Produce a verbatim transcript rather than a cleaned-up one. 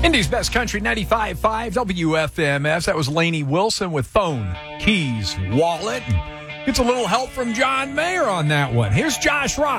Indy's Best Country ninety-five point five W F M S. That was Lainey Wilson with Phone, Keys, Wallet. Gets a little help from John Mayer on that one. Here's Josh Ross.